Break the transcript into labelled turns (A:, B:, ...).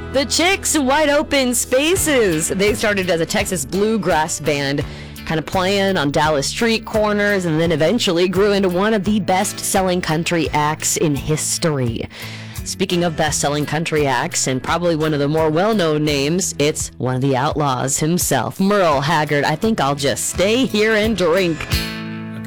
A: The Chicks, Wide Open Spaces. They started as a Texas bluegrass band, kind of playing on Dallas street corners, and then eventually grew into one of the best-selling country acts in history. Speaking of best-selling country acts, and probably one of the more well-known names, it's one of the Outlaws himself, Merle Haggard. I think I'll just stay here and drink.